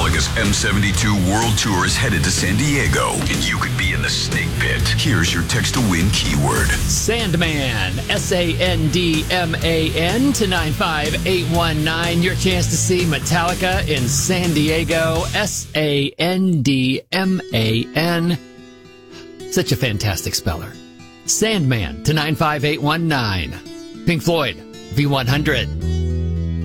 Metallica's M72 World Tour is headed to San Diego, and you could be in the snake pit. Here's your text to win keyword. Sandman, Sandman to 95819. Your chance to see Metallica in San Diego, Sandman. Such a fantastic speller. Sandman to 95819. Pink Floyd, V100.